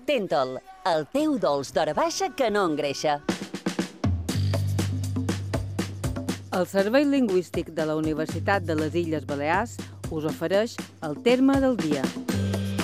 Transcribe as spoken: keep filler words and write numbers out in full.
Tentol, el teu dolç d'hora baixa que no engreixa. El Servei Lingüístic de la Universitat de les Illes Balears us ofereix el terme del dia.